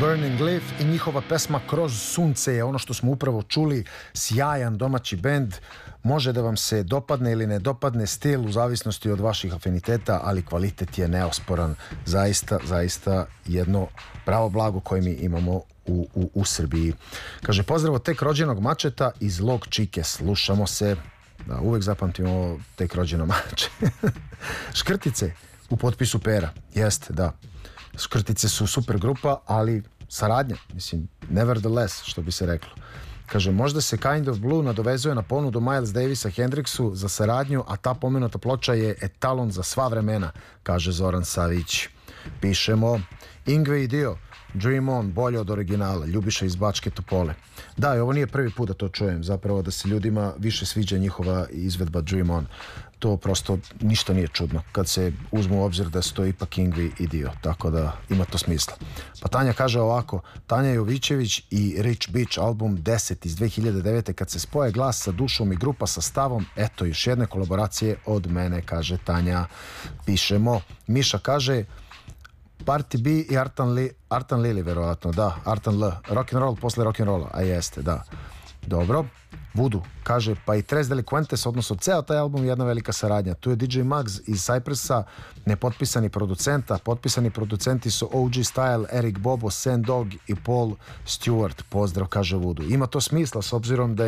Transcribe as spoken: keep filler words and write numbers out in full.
Burning Leaf i njihova pesma Kroz sunce je ono što smo upravo čuli. Sjajan domaći bend. Može da vam se dopadne ili ne dopadne stil u zavisnosti od vaših afiniteta, ali kvalitet je neosporan. Zaista, zaista jedno pravo blago koje mi imamo u, u, u Srbiji. Kaže, pozdrav od tek rođenog mačeta iz Log Čike. Slušamo se. Da, uvek zapamtimo tek rođeno mače. Škrtice u potpisu Pera. Jeste, da. Škrtice su super grupa, ali saradnja, mislim, nevertheless, što bi se reklo. Kaže, možda se Kind of Blue nadovezuje na ponudu Miles Davisa Hendrixu za saradnju, a ta pomenuta ploča je etalon za sva vremena, kaže Zoran Savić. Pišemo, Ingve i Dio, Dream On, bolje od originala, Ljubiša iz Bačke Topole. Da, i ovo nije prvi put da to čujem, zapravo da se ljudima više sviđa njihova izvedba Dream On. To prosto ništa nije čudno kad se uzmu u obzir da su to ipak Ingvi i Dio, tako da ima to smisla. Pa Tanja kaže ovako, Tanja Jovićević i Rich Beach album deset iz dve hiljade devete, kad se spoje glas sa dušom i grupa sa stavom, eto još jedne kolaboracije od mene, kaže Tanja. Pišemo, Miša kaže Party B i Artan, Li, Artan Lili, verovatno, da, Artan L, rock'n'roll posle rock'n'rolla, a jeste, da. Dobro. Voodoo kaže, pa i Tres Delinquentes, odnosno ceo taj album je jedna velika saradnja. Tu je D J Muggs iz Cypressa, nepotpisani producenta, potpisani producenti su O G Style, Eric Bobo, Sand Dog i Paul Stewart. Pozdrav, kaže Voodoo. Ima to smisla s obzirom da je